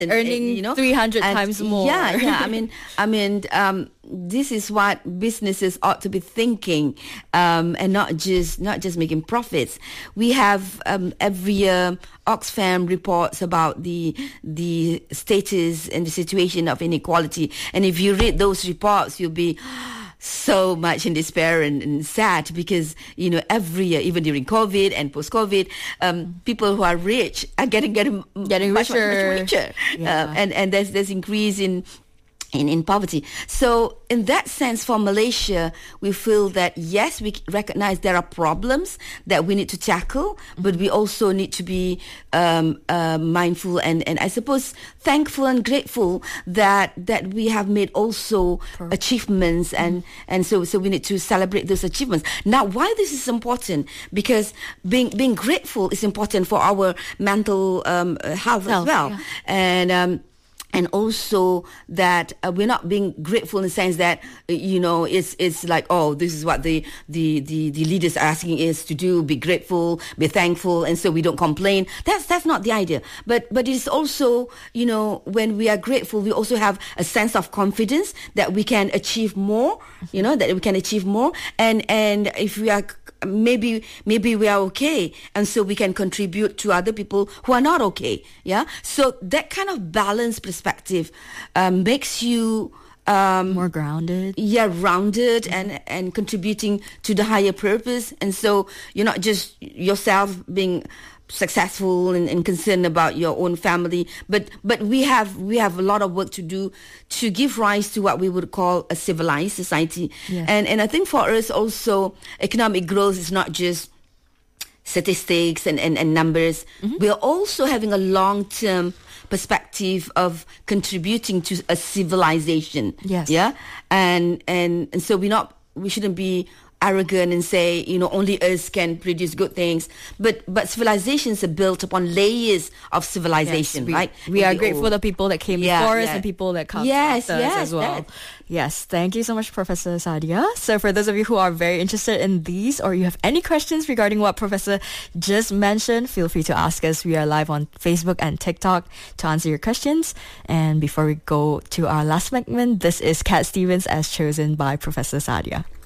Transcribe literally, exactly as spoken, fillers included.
earning you know, three hundred and times more. Yeah, yeah. I mean, I mean, um, this is what businesses ought to be thinking, um, and not just not just making profits. We have um, every year Oxfam reports about the the status and the situation of inequality, and if you read those reports, you'll be so much in despair and, and sad because, you know, every year, even during COVID and post-COVID, um, people who are rich are getting getting, getting much, richer, much, much richer, yeah. uh, and and there's there's increase in. In, in poverty. So in that sense, for Malaysia, we feel that yes, we recognize there are problems that we need to tackle, but we also need to be um, uh, mindful and, and I suppose thankful and grateful that that we have made also Perfect. achievements, and, and so so we need to celebrate those achievements. Now, why this is important? Because being being grateful is important for our mental um, health, Health, as well, yeah. and. Um, And also that uh, we're not being grateful in the sense that, uh, you know, it's it's like, oh, this is what the, the, the, the leaders are asking us to do, be grateful, be thankful, and so we don't complain. That's that's not the idea. But but it's also, you know, when we are grateful, we also have a sense of confidence that we can achieve more, you know, that we can achieve more. And, and if we are maybe maybe we are okay, and so we can contribute to other people who are not okay. Yeah, so that kind of balanced perspective um, makes you um, more grounded. Yeah, rounded and and contributing to the higher purpose. And so you're not just yourself being successful and, and concerned about your own family, but but we have we have a lot of work to do to give rise to what we would call a civilized society. Yes. And and I think for us also, economic growth is not just statistics and, and, and numbers. Mm-hmm. We are also having a long-term perspective of contributing to a civilization. Yes. Yeah. And and and so we not we shouldn't be arrogant and say, you know, only us can produce good things. But but civilizations are built upon layers of civilization, yes, we, right? We are the grateful for old. the people that came Yeah, before us yeah. and people that come Yes, after yes, us as well. that. Yes, thank you so much, Professor Sadia. So for those of you who are very interested in these, or you have any questions regarding what Professor just mentioned, feel free to ask us. We are live on Facebook and TikTok to answer your questions. And before we go to our last segment, this is Cat Stevens as chosen by Professor Sadia.